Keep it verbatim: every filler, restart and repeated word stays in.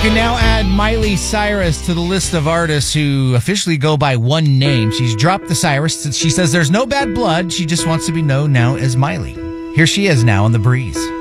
can now add Miley Cyrus to the list of artists who officially go by one name. She's dropped the Cyrus. She says there's no bad blood. She just wants to be known now as Miley. Here she is now on The Breeze.